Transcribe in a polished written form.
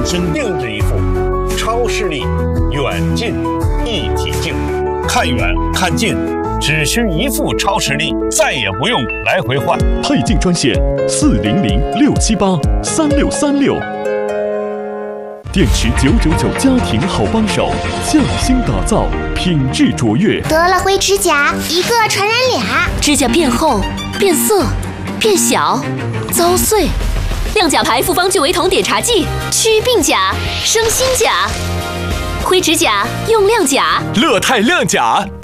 身定制一副，超视力，远近一体镜，看远看近，只需一副超视力，再也不用来回换。 配镜专线400-678-3636，电池999家庭好帮手，匠心打造，品质卓越。 得了灰指甲，一个传染俩， 指甲变厚、变色、变小、遭碎。亮甲牌复方聚维酮碘茶剂，祛病甲，生新甲。灰指甲用亮甲， 乐泰亮甲。